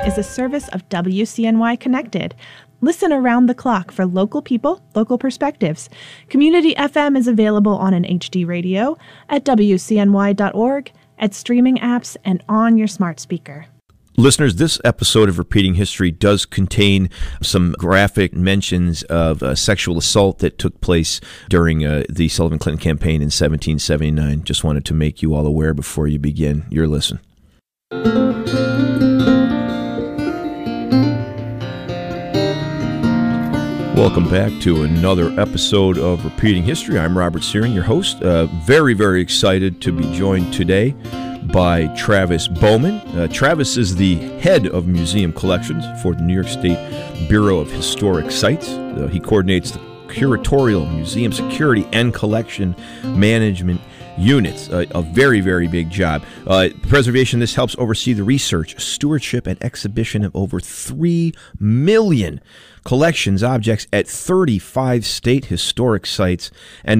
is a service of WCNY Connected. Listen around the clock for local people, local perspectives. Community FM is available on an HD radio, at WCNY.org, at streaming apps, and on your smart speaker. Listeners, this episode of Repeating History does contain some graphic mentions of sexual assault that took place during the Sullivan Clinton campaign in 1779. Just wanted to make you all aware before you begin your listen. Welcome back to another episode of Repeating History. I'm Robert Searing, your host. Very, very excited to be joined today by Travis Bowman. Travis is the head of museum collections for the New York State Bureau of Historic Sites. He coordinates the curatorial, museum security, and collection management units. A very, very big job. Preservation, this helps oversee the research, stewardship, and exhibition of over 3 million collections, objects at 35 state historic sites and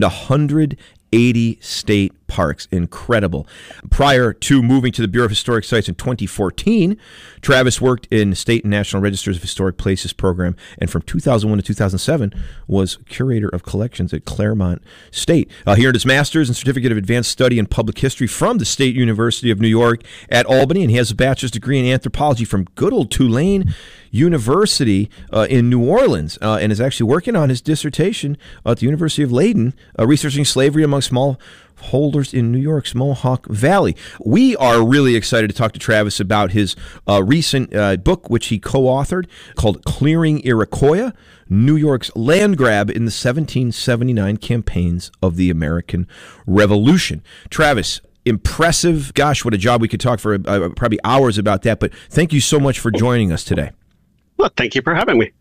180 state parks. Incredible. Prior to moving to the Bureau of Historic Sites in 2014, Travis worked in the State and National Registers of Historic Places program, and from 2001 to 2007 was curator of collections at Claremont State. He earned his master's and certificate of advanced study in public history from the State University of New York at Albany, and he has a bachelor's degree in anthropology from good old Tulane University in New Orleans, and is actually working on his dissertation at the University of Leiden, researching slavery among small holders in New York's Mohawk Valley. We are really excited to talk to Travis about his recent book, which he co-authored, called Clearing Iroquois, New York's Land Grab in the 1779 Campaigns of the American Revolution. Travis, impressive. Gosh, what a job. We could talk for probably hours about that, but thank you so much for joining us today. Well, thank you for having me.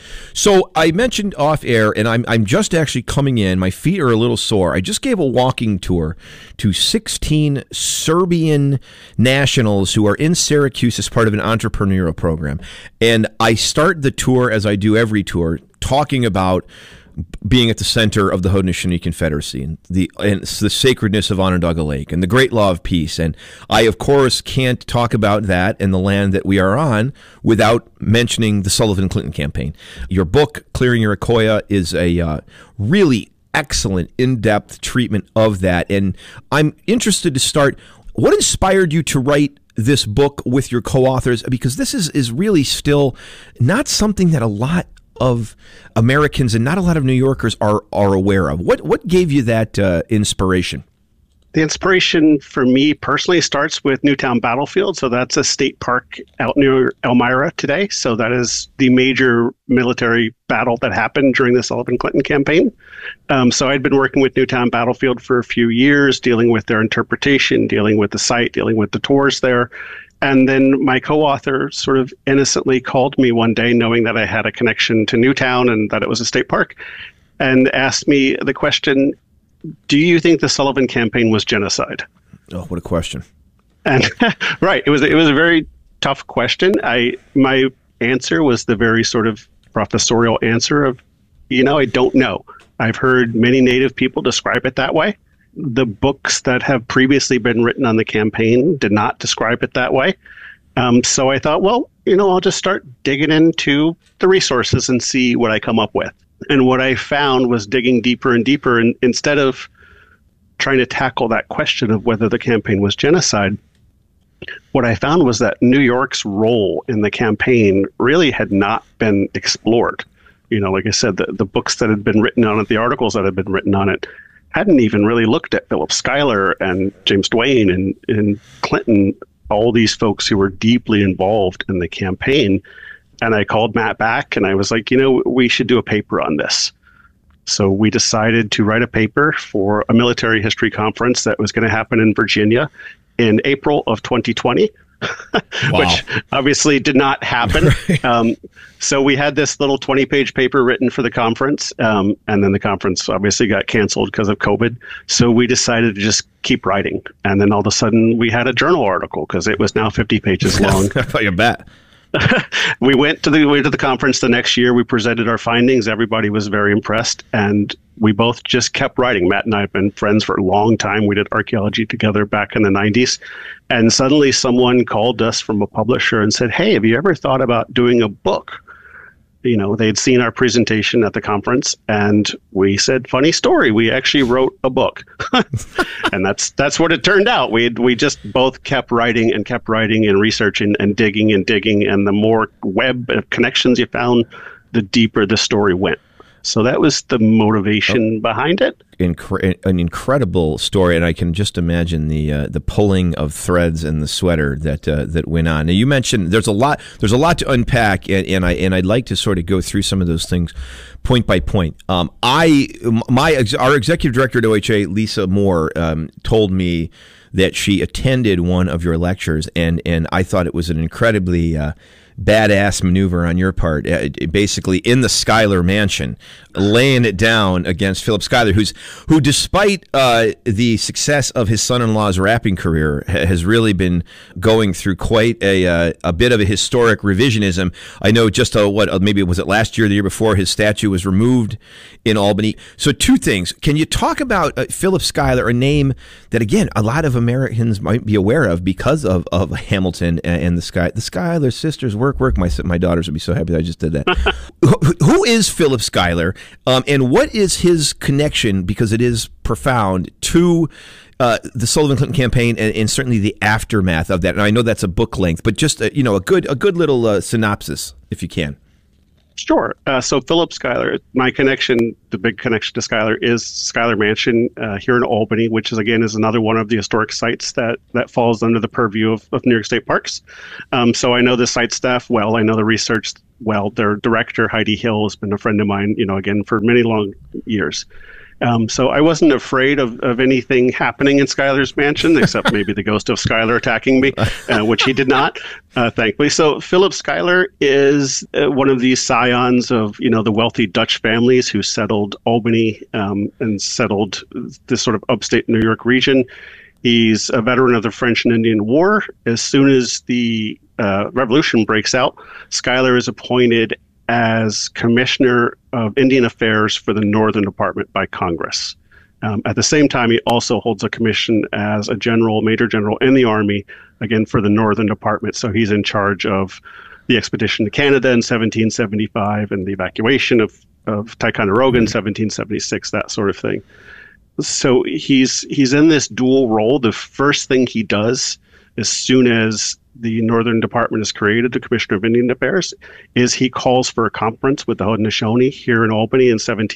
So I mentioned off air, and I'm just actually coming in. My feet are a little sore. I just gave a walking tour to 16 Serbian nationals who are in Syracuse as part of an entrepreneurial program. And I start the tour, as I do every tour, talking about being at the center of the Haudenosaunee Confederacy and the sacredness of Onondaga Lake and the great law of peace. And I, of course, can't talk about that and the land that we are on without mentioning the Sullivan Clinton campaign. Your book, Clearing Iroquois, is a really excellent, in-depth treatment of that. And I'm interested to start, what inspired you to write this book with your co-authors? Because this is really still not something that a lot of Americans and not a lot of New Yorkers are aware of. What gave you that inspiration? The inspiration for me personally starts with Newtown Battlefield. So that's a state park out near Elmira today. So that is the major military battle that happened during the Sullivan Clinton campaign. So I'd been working with Newtown Battlefield for a few years, dealing with their interpretation, dealing with the site, dealing with the tours there. And then my co-author sort of innocently called me one day, knowing that I had a connection to Newtown and that it was a state park, and asked me the question, do you think the Sullivan campaign was genocide? Oh, what a question. And right, it was a very tough question. My answer was the very sort of professorial answer of, I don't know. I've heard many Native people describe it that way. The books that have previously been written on the campaign did not describe it that way. So I thought, well, I'll just start digging into the resources and see what I come up with. And what I found was digging deeper and deeper. And instead of trying to tackle that question of whether the campaign was genocide, what I found was that New York's role in the campaign really had not been explored. Like I said, the books that had been written on it, the articles that had been written on it, hadn't even really looked at Philip Schuyler and James Duane and Clinton, all these folks who were deeply involved in the campaign. And I called Matt back and I was like, we should do a paper on this. So we decided to write a paper for a military history conference that was going to happen in Virginia in April of 2020. Wow. Which obviously did not happen. Right. So we had this little 20-page paper written for the conference, and then the conference obviously got canceled because of COVID. So we decided to just keep writing. And then all of a sudden we had a journal article because it was now 50 pages long. I bet. we went to the conference the next year. We presented our findings. Everybody was very impressed, and we both just kept writing. Matt and I have been friends for a long time. We did archaeology together back in the 90s, and suddenly someone called us from a publisher and said, "Hey, have you ever thought about doing a book?" You know, they'd seen our presentation at the conference, and we said, "Funny story, we actually wrote a book." And that's what it turned out. We just both kept writing and researching and digging, and the more web connections you found, the deeper the story went. So that was the motivation behind it. An incredible story, and I can just imagine the pulling of threads in the sweater that went on. Now, you mentioned there's a lot to unpack, and I'd like to sort of go through some of those things point by point. Our executive director at OHA, Lisa Moore, told me that she attended one of your lectures, and I thought it was an incredibly badass maneuver on your part, basically in the Schuyler mansion, laying it down against Philip Schuyler, who despite the success of his son-in-law's rapping career, has really been going through quite a bit of a historic revisionism. I know just maybe was it last year or the year before, his statue was removed in Albany. So two things. Can you talk about Philip Schuyler, a name that, again, a lot of Americans might be aware of because of Hamilton and the Schuyler sisters. Work. My daughters would be so happy that I just did that. Who is Philip Schuyler, and what is his connection, because it is profound, to the Sullivan Clinton campaign and certainly the aftermath of that? And I know that's a book length, but just a good little synopsis, if you can. Sure. So Philip Schuyler, my connection, the big connection to Schuyler is Schuyler Mansion here in Albany, which is another one of the historic sites that falls under the purview of New York State Parks. So I know the site staff well. I know the research well. Their director, Heidi Hill, has been a friend of mine, again, for many long years. So I wasn't afraid of anything happening in Schuyler's mansion, except maybe the ghost of Schuyler attacking me, which he did not, thankfully. So Philip Schuyler is one of these scions of, the wealthy Dutch families who settled Albany and settled this sort of upstate New York region. He's a veteran of the French and Indian War. As soon as the revolution breaks out, Schuyler is appointed as Commissioner of Indian Affairs for the Northern Department by Congress. At the same time, he also holds a commission as a major general in the Army, again, for the Northern Department. So he's in charge of the expedition to Canada in 1775 and the evacuation of Ticonderoga in 1776, that sort of thing. So he's in this dual role. The first thing he does, as soon as the Northern Department is created, the Commissioner of Indian Affairs, is he calls for a conference with the Haudenosaunee here in Albany in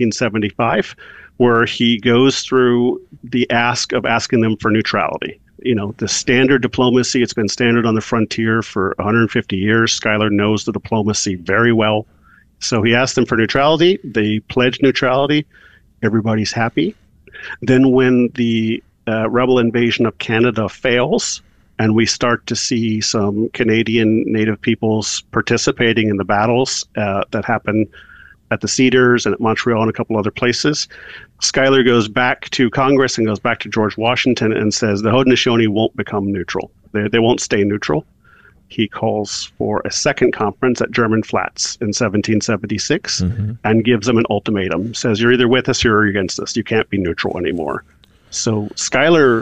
1775, where he goes through the asking them for neutrality. The standard diplomacy, it's been standard on the frontier for 150 years. Schuyler knows the diplomacy very well. So he asked them for neutrality. They pledged neutrality. Everybody's happy. Then when the rebel invasion of Canada fails, and we start to see some Canadian Native peoples participating in the battles that happen at the Cedars and at Montreal and a couple other places, Schuyler goes back to Congress and goes back to George Washington and says the Haudenosaunee won't become neutral. They won't stay neutral. He calls for a second conference at German Flats in 1776 and gives them an ultimatum. Says, you're either with us or you're against us. You can't be neutral anymore. So Schuyler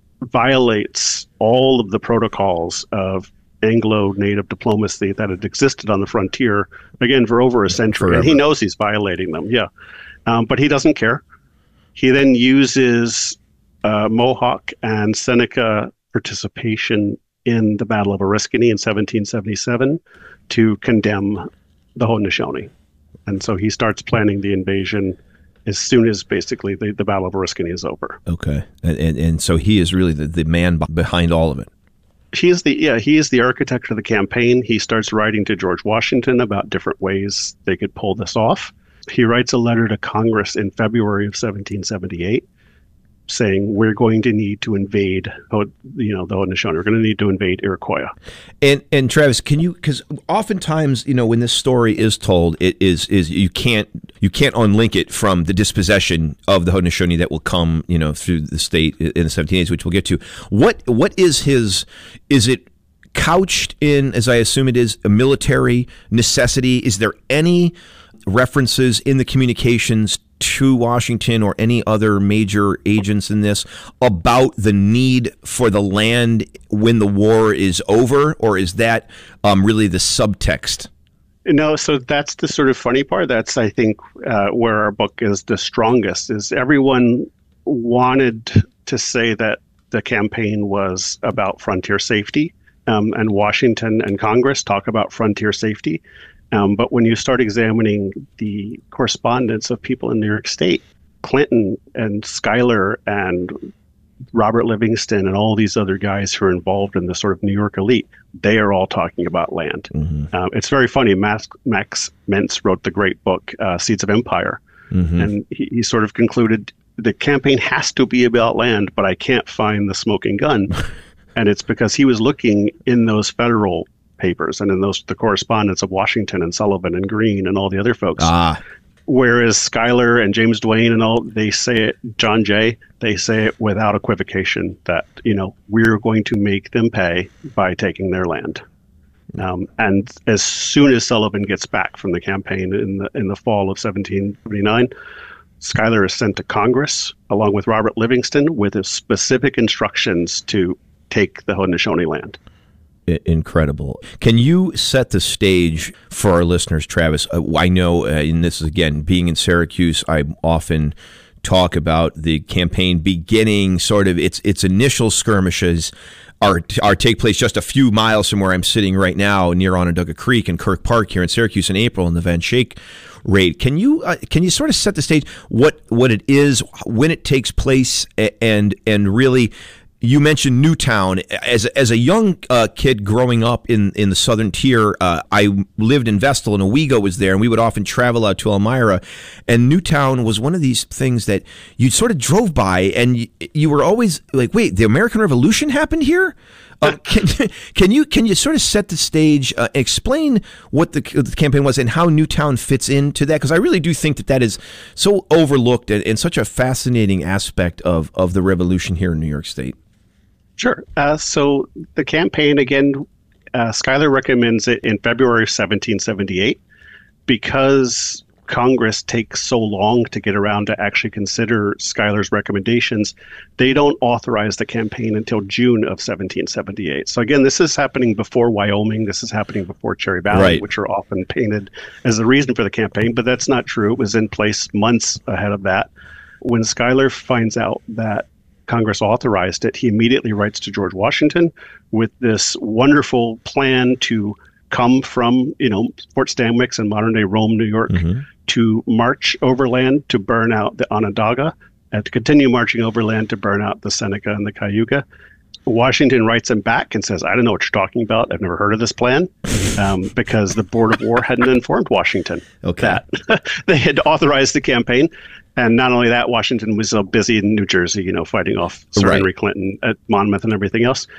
violates all of the protocols of Anglo-Native diplomacy that had existed on the frontier, again, for over a century. Forever. And he knows he's violating them, but he doesn't care. He then uses Mohawk and Seneca participation in the Battle of Oriskany in 1777 to condemn the Haudenosaunee. And so he starts planning the invasion as soon as basically the Battle of Oriskany is over. Okay. And so he is really the man behind all of it. He is the architect of the campaign. He starts writing to George Washington about different ways they could pull this off. He writes a letter to Congress in February of 1778 saying we're going to need to invade, the Haudenosaunee. We're going to need to invade Iroquois. And Travis, can you? Because oftentimes, when this story is told, it is you can't unlink it from the dispossession of the Haudenosaunee that will come, through the state in the 1780s, which we'll get to. What is his? Is it couched in, as I assume it is, a military necessity? Is there any references in the communications to Washington or any other major agents in this about the need for the land when the war is over, or is that really the subtext? No, so that's the sort of funny part. That's, I think, where our book is the strongest, is everyone wanted to say that the campaign was about frontier safety, and Washington and Congress talk about frontier safety. But when you start examining the correspondence of people in New York State, Clinton and Schuyler and Robert Livingston and all these other guys who are involved in the sort of New York elite, they are all talking about land. It's very funny. Max Mintz wrote the great book, Seeds of Empire. And he sort of concluded the campaign has to be about land, but I can't find the smoking gun. And it's because he was looking in those federal papers and in the correspondence of Washington and Sullivan and Greene and all the other folks. Whereas Schuyler and James Duane and all, they say it, John Jay, they say it without equivocation that, we're going to make them pay by taking their land. And as soon as Sullivan gets back from the campaign in the fall of 1779, Schuyler is sent to Congress along with Robert Livingston with his specific instructions to take the Haudenosaunee land. Incredible. Can you set the stage for our listeners, Travis? I know, and this is, again, being in Syracuse, I often talk about the campaign beginning, sort of its initial skirmishes are take place just a few miles from where I'm sitting right now near Onondaga Creek and Kirk Park here in Syracuse in April in the Van Schaik raid. Can you sort of set the stage what it is, when it takes place, and really, you mentioned Newtown. As a young kid growing up in the southern tier, I lived in Vestal, and Owego was there, and we would often travel out to Elmira. And Newtown was one of these things that you sort of drove by, and you were always like, "Wait, the American Revolution happened here?" Can you sort of set the stage, explain what the campaign was and how Newtown fits into that? Because I really do think that is so overlooked and such a fascinating aspect of the Revolution here in New York State. Sure. So the campaign, again, Schuyler recommends it in February of 1778 because Congress takes so long to get around to actually consider Schuyler's recommendations. They don't authorize the campaign until June of 1778. So again, this is happening before Wyoming. This is happening before Cherry Valley, right, which are often painted as the reason for the campaign, but that's not true. It was in place months ahead of that. When Schuyler finds out that Congress authorized it, he immediately writes to George Washington with this wonderful plan to come from, Fort Stanwix in modern-day Rome, New York, to march overland to burn out the Onondaga, and to continue marching overland to burn out the Seneca and the Cayuga. Washington writes him back and says, "I don't know what you're talking about. I've never heard of this plan," because the Board of War hadn't informed Washington that they had authorized the campaign. And not only that, Washington was so busy in New Jersey, fighting off Sir Henry Clinton at Monmouth and everything else.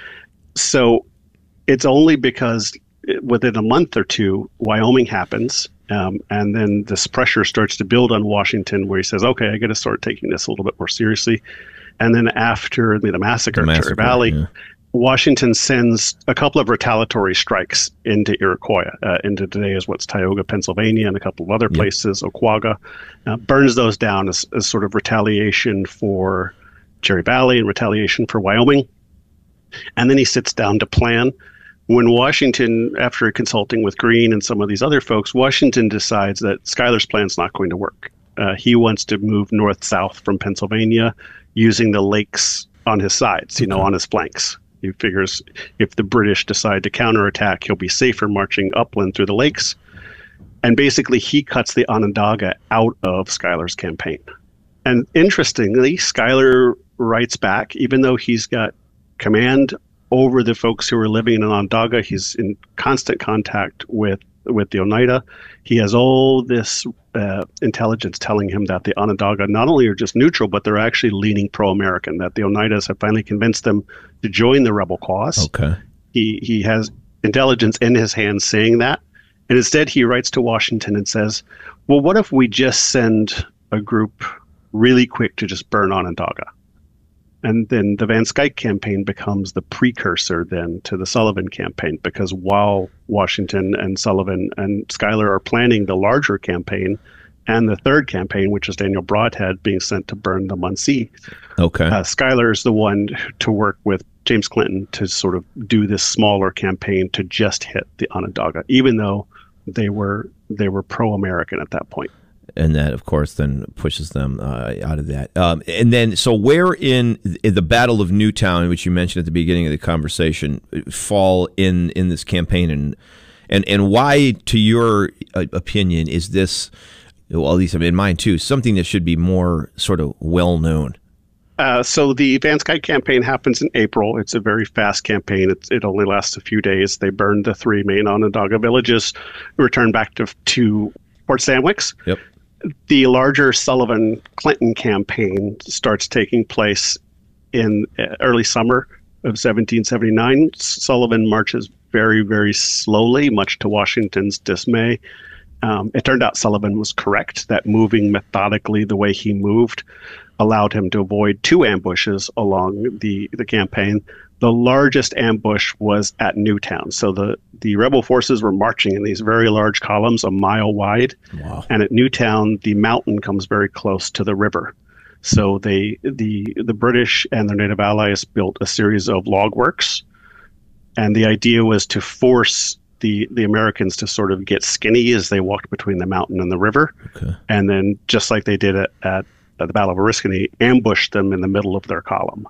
So it's only because within a month or two, Wyoming happens, and then this pressure starts to build on Washington where he says, okay, I got to start taking this a little bit more seriously. And then after the massacre at Cherry Valley, Washington sends a couple of retaliatory strikes into Iroquois, into today is what's Tioga, Pennsylvania, and a couple of other places, Oquaga, burns those down as sort of retaliation for Cherry Valley and retaliation for Wyoming. And then he sits down to plan. When Washington, after consulting with Greene and some of these other folks, Washington decides that Schuyler's plan's not going to work. He wants to move north-south from Pennsylvania using the lakes on his sides, on his flanks. He figures if the British decide to counterattack, he'll be safer marching upland through the lakes. And basically, he cuts the Onondaga out of Schuyler's campaign. And interestingly, Schuyler writes back, even though he's got command over the folks who are living in Onondaga, he's in constant contact with the Oneida. He has all this intelligence telling him that the Onondaga not only are just neutral, but they're actually leaning pro-American, that the Oneidas have finally convinced them to join the rebel cause. Okay. He has intelligence in his hands saying that. And instead he writes to Washington and says, well, what if we just send a group really quick to just burn Onondaga? And then the Van Skyke campaign becomes the precursor then to the Sullivan campaign, because while Washington and Sullivan and Schuyler are planning the larger campaign and the third campaign, which is Daniel Brodhead being sent to burn the Munsee, Schuyler is the one to work with James Clinton to sort of do this smaller campaign to just hit the Onondaga, even though they were pro-American at that point. And that, of course, then pushes them out of that. And then, so where in the Battle of Newtown, which you mentioned at the beginning of the conversation, fall in this campaign, and why, to your opinion, is this, well, at least in mine too, something that should be more sort of well known? So the Van Skyke campaign happens in April. It's a very fast campaign. It only lasts a few days. They burn the 3 main Onondaga villages, return back to Fort Stanwix. Yep. The larger Sullivan-Clinton campaign starts taking place in early summer of 1779. Sullivan marches very, very slowly, much to Washington's dismay. It turned out Sullivan was correct, that moving methodically the way he moved allowed him to avoid 2 ambushes along the campaign. The largest ambush was at Newtown. So the rebel forces were marching in these very large columns, a mile wide. Wow. And at Newtown, the mountain comes very close to the river. So the British and their native allies built a series of log works. And the idea was to force the Americans to sort of get skinny as they walked between the mountain and the river. Okay. And then, just like they did at the Battle of Oriskany, ambush them in the middle of their column.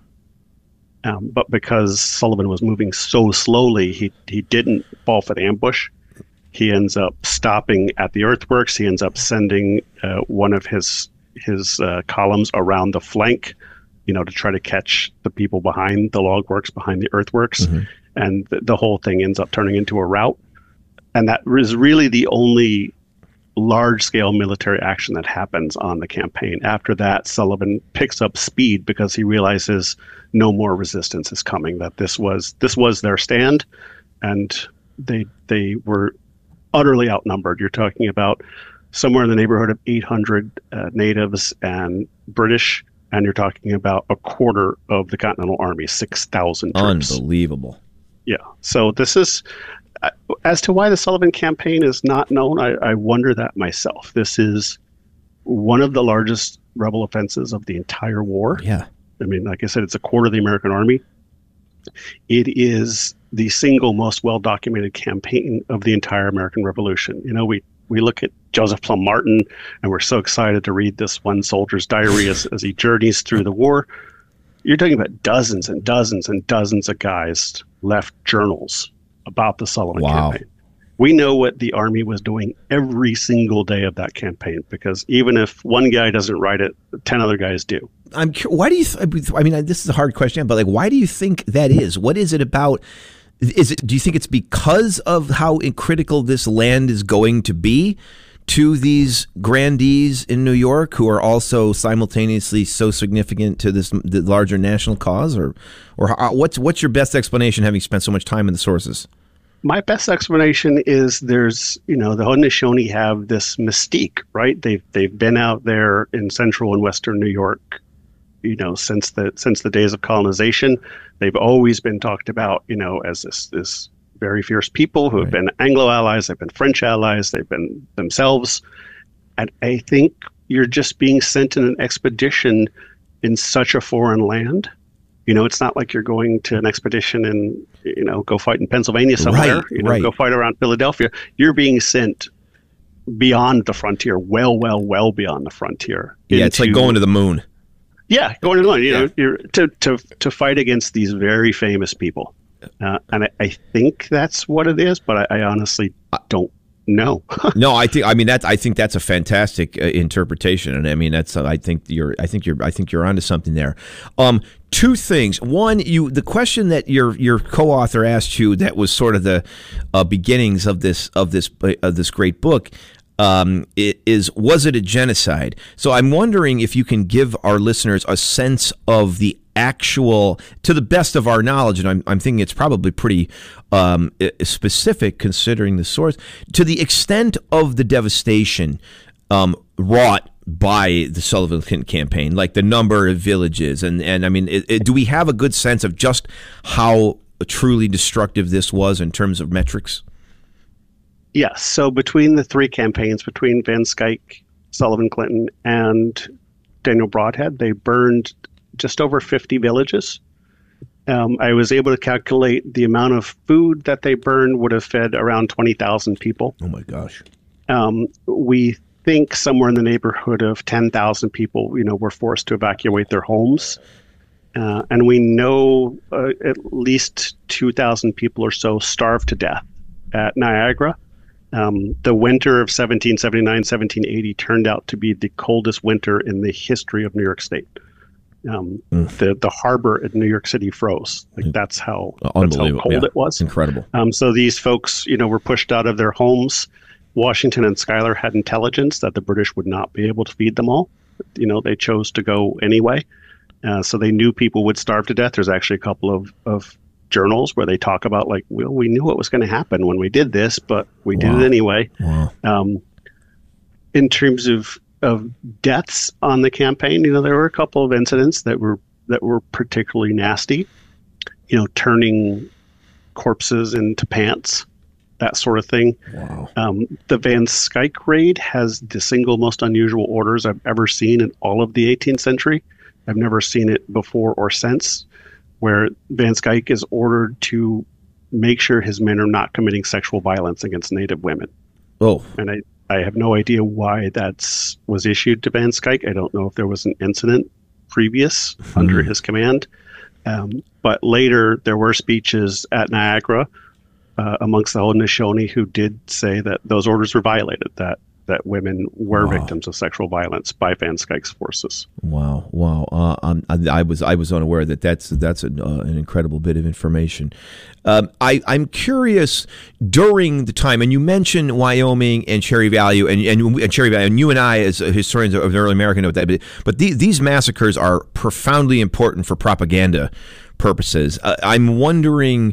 But because Sullivan was moving so slowly, he didn't fall for the ambush. He ends up stopping at the earthworks. He ends up sending one of his columns around the flank, to try to catch the people behind the log works, behind the earthworks. Mm-hmm. And the whole thing ends up turning into a rout. And that is really the only large-scale military action that happens on the campaign. After that, Sullivan picks up speed because he realizes no more resistance is coming, that this was their stand, and they were utterly outnumbered. You're talking about somewhere in the neighborhood of 800 natives and British, and you're talking about a quarter of the Continental Army, 6,000 troops. Unbelievable. Yeah. So this is, as to why the Sullivan campaign is not known, I wonder that myself. This is one of the largest rebel offenses of the entire war. Yeah. I mean, like I said, it's a quarter of the American army. It is the single most well-documented campaign of the entire American Revolution. We look at Joseph Plum Martin, and we're so excited to read this one soldier's diary as he journeys through the war. You're talking about dozens and dozens and dozens of guys left journals about the Sullivan campaign. We know what the Army was doing every single day of that campaign, because even if one guy doesn't write it, 10 other guys do. Why do you? I mean, this is a hard question, but why do you think that is? What is it about? Do you think it's because of how critical this land is going to be to these grandees in New York, who are also simultaneously so significant to the larger national cause, or what's your best explanation, having spent so much time in the sources? My best explanation is there's, the Haudenosaunee have this mystique, right? They've been out there in central and western New York, since the days of colonization. They've always been talked about, as this very fierce people who have been Anglo allies, they've been French allies, they've been themselves. And I think you're just being sent in an expedition in such a foreign land. It's not like you're going to an expedition and, go fight in Pennsylvania somewhere, go fight around Philadelphia. You're being sent beyond the frontier, well beyond the frontier. Yeah, it's like going to the moon. Yeah, going to the moon, you're to fight against these very famous people. And I think that's what it is, but I honestly don't know. No, I think that's a fantastic interpretation, and I mean I think you're onto something there. Two things. One, the question that your co-author asked you, that was sort of the beginnings of this great book. Was it a genocide? So I'm wondering if you can give our listeners a sense of the actual, to the best of our knowledge, and I'm thinking it's probably pretty specific considering the source, to the extent of the devastation wrought by the Sullivan Clinton campaign, like the number of villages, and I mean, do we have a good sense of just how truly destructive this was in terms of metrics? Yes. So between the three campaigns, between Van Skyke, Sullivan Clinton, and Daniel Broadhead, they burned just over 50 villages. I was able to calculate the amount of food that they burned would have fed around 20,000 people. Oh my gosh. We think somewhere in the neighborhood of 10,000 people, were forced to evacuate their homes. And we know at least 2,000 people or so starved to death at Niagara. The winter of 1779, 1780 turned out to be the coldest winter in the history of New York State. The harbor in New York City froze. That's how cold it was. Incredible. So these folks, were pushed out of their homes. Washington and Schuyler had intelligence that the British would not be able to feed them all. They chose to go anyway. So they knew people would starve to death. There's actually a couple of journals where they talk about we knew what was going to happen when we did this, but we did it anyway. Wow. In terms of deaths on the campaign, there were a couple of incidents that were particularly nasty. Turning corpses into pants, that sort of thing. Wow. The Van Skyke raid has the single most unusual orders I've ever seen in all of the 18th century. I've never seen it before or since, where Van Skyke is ordered to make sure his men are not committing sexual violence against Native women. Oh. And I have no idea why that was issued to Van Skyke. I don't know if there was an incident previous under his command. But later there were speeches at Niagara amongst the Haudenosaunee who did say that those orders were violated, that women were victims of sexual violence by Van Skyke's forces. Wow. I was unaware that that's an incredible bit of information. I'm curious, during the time, and you mentioned Wyoming and Cherry Valley, and Cherry Valley, and you and I, as historians of the early American, know that. But these massacres are profoundly important for propaganda purposes. I'm wondering.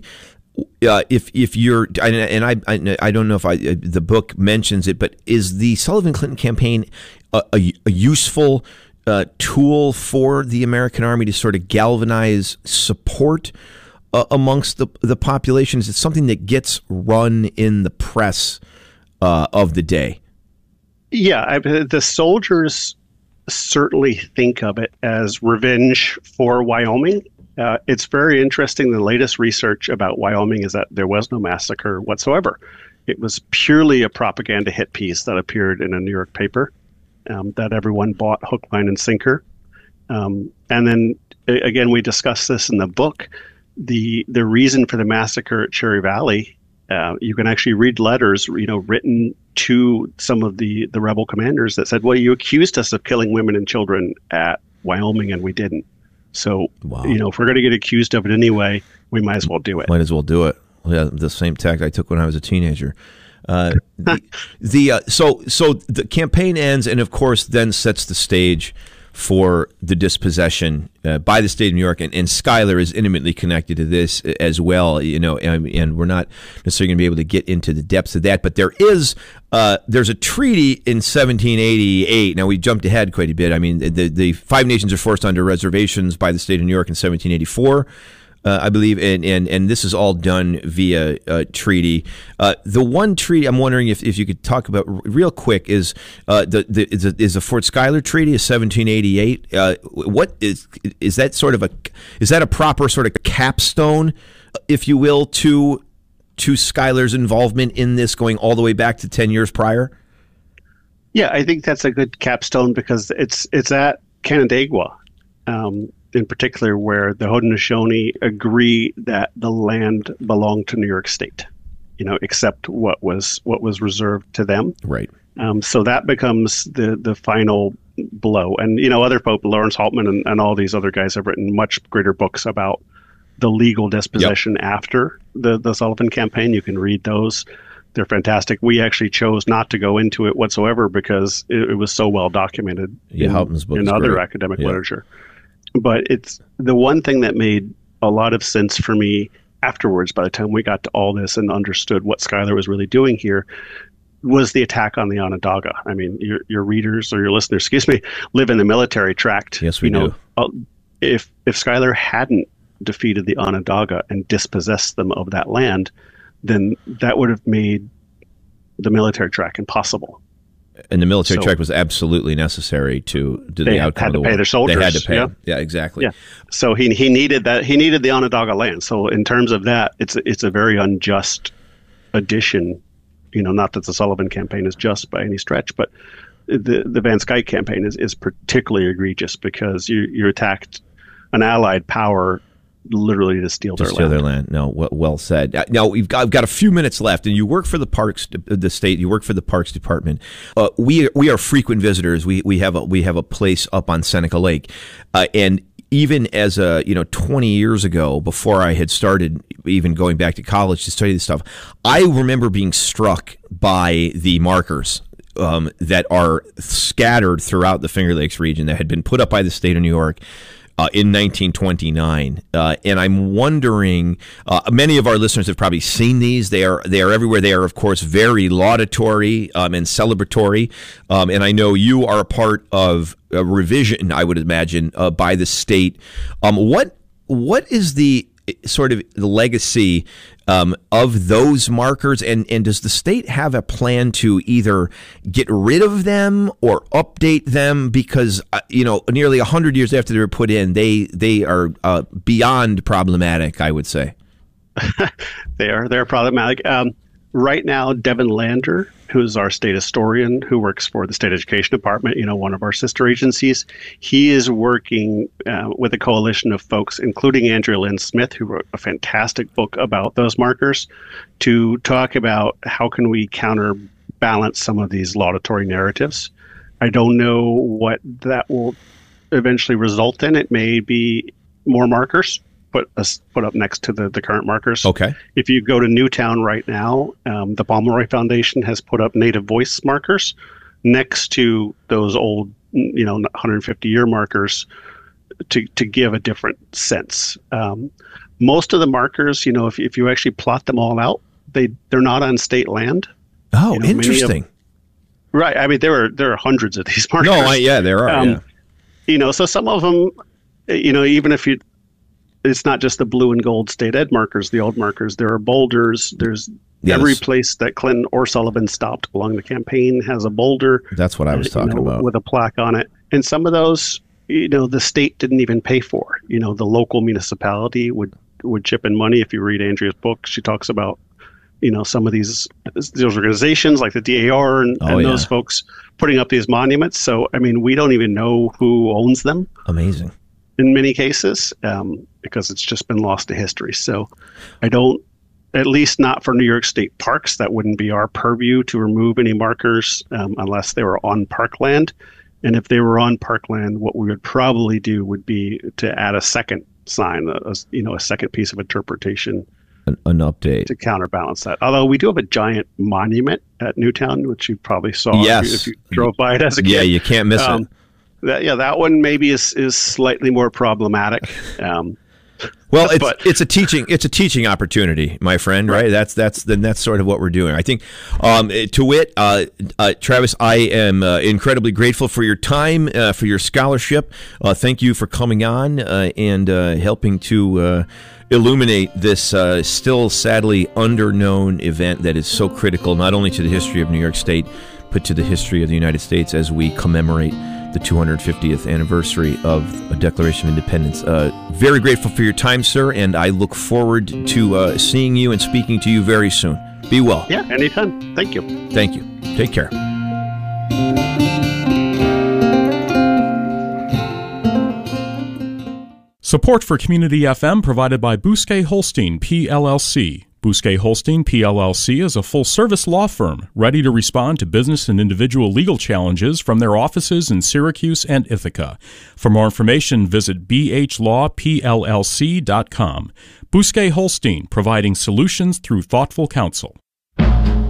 If you're, and I don't know if the book mentions it, but is the Sullivan Clinton campaign a useful tool for the American Army to sort of galvanize support amongst the population? Is it something that gets run in the press of the day? Yeah, the soldiers certainly think of it as revenge for Wyoming. It's very interesting. The latest research about Wyoming is that there was no massacre whatsoever. It was purely a propaganda hit piece that appeared in a New York paper that everyone bought hook, line, and sinker. And then, again, we discussed this in the book. The reason for the massacre at Cherry Valley, you can actually read letters, written to some of the rebel commanders that said, well, you accused us of killing women and children at Wyoming, and we didn't. So, if we're going to get accused of it anyway, we might as well do it. Might as well do it. Yeah, the same tact I took when I was a teenager. So the campaign ends, and of course, then sets the stage for the dispossession by the state of New York, and Schuyler is intimately connected to this as well. And we're not necessarily going to be able to get into the depths of that, but there's a treaty in 1788. Now we jumped ahead quite a bit. I mean, the Five Nations are forced under reservations by the state of New York in 1784. I believe, and this is all done via treaty. The one treaty I'm wondering if you could talk about real quick is the Fort Schuyler Treaty of 1788. What is that sort of is that a proper sort of capstone, if you will, to Schuyler's involvement in this, going all the way back to 10 years prior? Yeah, I think that's a good capstone because it's at Canandaigua. In particular, where the Haudenosaunee agree that the land belonged to New York State, except what was reserved to them. Right. So that becomes the final blow. And, other folk, Lawrence Haltman and all these other guys have written much greater books about the legal dispossession after the Sullivan campaign. You can read those. They're fantastic. We actually chose not to go into it whatsoever because it was so well documented Haltman's book in other academic literature. But it's the one thing that made a lot of sense for me afterwards, by the time we got to all this and understood what Schuyler was really doing here. was the attack on the Onondaga. I mean, your readers or your listeners, excuse me, live in the military tract. Yes, we do. If Schuyler hadn't defeated the Onondaga and dispossessed them of that land, then that would have made the military tract impossible. And the military tract was absolutely necessary to the outcome of the war. They had to pay their soldiers. They had to pay. Yeah, exactly. Yeah. So he needed that. He needed the Onondaga land. So in terms of that, it's a very unjust addition. Not that the Sullivan campaign is just by any stretch, but the Van Skyke campaign is particularly egregious because you attacked an allied power literally to steal their land. No, well said. Now I've got a few minutes left, and you work for the state. You work for the Parks Department. We are frequent visitors. We have a place up on Seneca Lake, and even as 20 years ago, before I had started even going back to college to study this stuff, I remember being struck by the markers that are scattered throughout the Finger Lakes region that had been put up by the state of New York in 1929, and I'm wondering, many of our listeners have probably seen these. They are everywhere. They are, of course, very laudatory and celebratory, and I know you are a part of a revision, I would imagine, by the state. What is the sort of the legacy of those markers, and does the state have a plan to either get rid of them or update them? Because nearly 100 years after they were put in, they are beyond problematic, I would say. They're problematic. Right now, Devin Lander, who's our state historian who works for the State Education Department, one of our sister agencies, he is working with a coalition of folks, including Andrea Lynn Smith, who wrote a fantastic book about those markers, to talk about how can we counterbalance some of these laudatory narratives. I don't know what that will eventually result in. It may be more markers put up next to the current markers. Okay. If you go to Newtown right now, the Pomeroy Foundation has put up native voice markers next to those old, 150-year markers to give a different sense. Most of the markers, if you actually plot them all out, they're not on state land. Oh, interesting. Right. I mean, there are hundreds of these markers. No, there are. So some of them, even if it's not just the blue and gold state ed markers, the old markers. There are boulders. There's every place that Clinton or Sullivan stopped along the campaign has a boulder. That's what I was talking about. With a plaque on it. And some of those, the state didn't even pay for. The local municipality would chip in money. If you read Andrea's book, she talks about, some of these organizations like the DAR and those folks putting up these monuments. So, I mean, we don't even know who owns them. Amazing. In many cases, because it's just been lost to history. So I don't, at least not for New York State Parks, that wouldn't be our purview to remove any markers unless they were on parkland. And if they were on parkland, what we would probably do would be to add a second sign, a second piece of interpretation. An update. To counterbalance that. Although we do have a giant monument at Newtown, which you probably saw if you drove by it as a kid. Yeah, you can't miss it. That one maybe is slightly more problematic. Well, it's a teaching opportunity, my friend. Right? That's sort of what we're doing. I think, to wit, Travis, I am incredibly grateful for your time, for your scholarship. Thank you for coming on and helping to illuminate this still sadly underknown event that is so critical, not only to the history of New York State, but to the history of the United States as we commemorate the 250th anniversary of the Declaration of Independence. Very grateful for your time, sir, and I look forward to seeing you and speaking to you very soon. Be well. Yeah, anytime. Thank you. Thank you. Take care. Support for Community FM provided by Bousquet Holstein, PLLC. Bousquet Holstein, PLLC is a full-service law firm ready to respond to business and individual legal challenges from their offices in Syracuse and Ithaca. For more information, visit bhlawpllc.com. Bousquet Holstein, providing solutions through thoughtful counsel.